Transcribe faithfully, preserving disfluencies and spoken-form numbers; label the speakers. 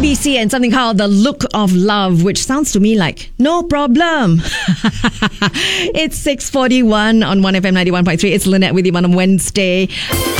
Speaker 1: B C and something called The Look of Love, which sounds to me like no problem. It's six forty-one on one F M ninety-one point three. It's Lynette with you on a Wednesday.